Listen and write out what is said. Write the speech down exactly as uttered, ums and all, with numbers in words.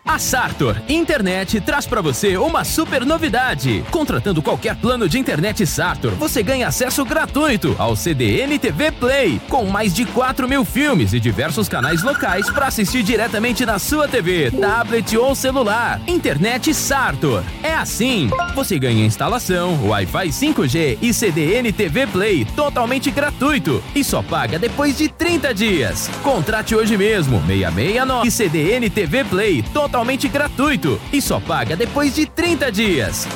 A Sartor Internet traz para você uma super novidade. Contratando qualquer plano de internet Sartor, você ganha acesso gratuito ao C D N T V Play, com mais de quatro mil filmes e diversos canais locais para assistir diretamente na sua T V, tablet ou celular. Internet Sartor. É assim. Você ganha instalação, Wi-Fi cinco G e C D N T V Play totalmente gratuito e só paga depois de trinta dias. Contrate hoje mesmo, seis seis nove e C D N T V Play totalmente gratuito e só paga depois de trinta dias.